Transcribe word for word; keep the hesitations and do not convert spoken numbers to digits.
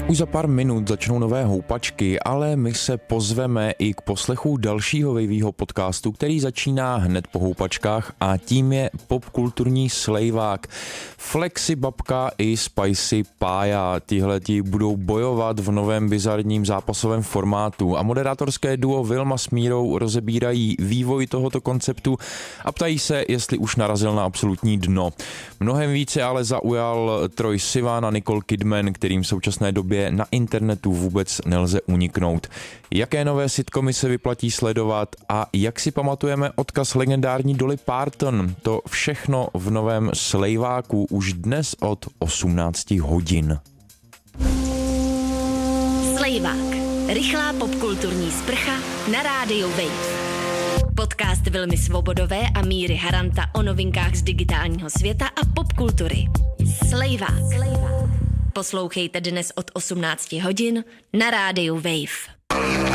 Už za pár minut začnou nové houpačky, ale my se pozveme i k poslechu dalšího Waveyho podcastu, který začíná hned po houpačkách a tím je popkulturní slejvák. Flexi Babka i Spicy Pája, tihleti budou bojovat v novém bizarním zápasovém formátu a moderátorské duo Vilma s Mírou rozebírají vývoj tohoto konceptu a ptají se, jestli už narazil na absolutní dno. Mnohem více ale zaujal Troye Sivan a Nicole Kidman, kterým v současné době na internetu vůbec nelze uniknout. Jaké nové sitcomy se vyplatí sledovat a jak si pamatujeme odkaz legendární Dolly Parton, to všechno v novém slejváku už dnes od osmnácti hodin. Slejvák. Rychlá popkulturní sprcha na rádiu Wave. Podcast Vilmy Svobodové a Míry Haranta o novinkách z digitálního světa a popkultury. Slejvák. Poslouchejte dnes od osmnácti hodin na rádiu Wave.